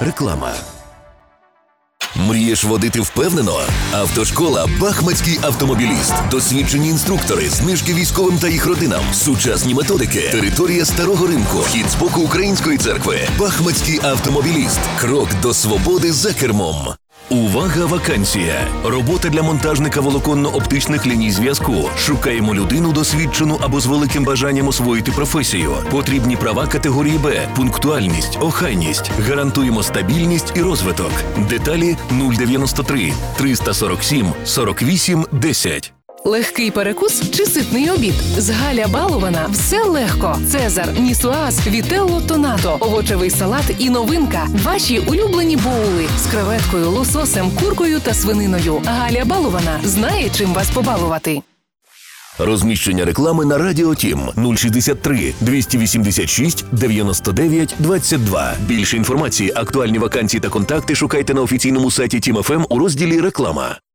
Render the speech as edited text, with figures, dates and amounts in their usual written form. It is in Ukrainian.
Реклама. Мрієш водити впевнено? Автошкола «Бахмацький автомобіліст». Досвідчені інструктори, знижки військовим та їх родинам, сучасні методики, територія Старого Ринку, вхід з боку Української церкви. «Бахмацький автомобіліст». Крок до свободи за кермом. Увага, вакансія! Робота для монтажника волоконно-оптичних ліній зв'язку. Шукаємо людину досвідчену або з великим бажанням освоїти професію. Потрібні права категорії Б, пунктуальність, охайність. Гарантуємо стабільність і розвиток. Деталі 093 347 48 10. Легкий перекус чи ситний обід? З Галя Балована все легко. Цезар, нісуаз, вітелло тонато, овочевий салат і новинка. Ваші улюблені боули з креветкою, лососем, куркою та свининою. Галя Балована знає, чим вас побалувати. Розміщення реклами на Радіо Тім 063 286 99 22. Більше інформації, актуальні вакансії та контакти шукайте на офіційному сайті Тім ФМ у розділі «Реклама».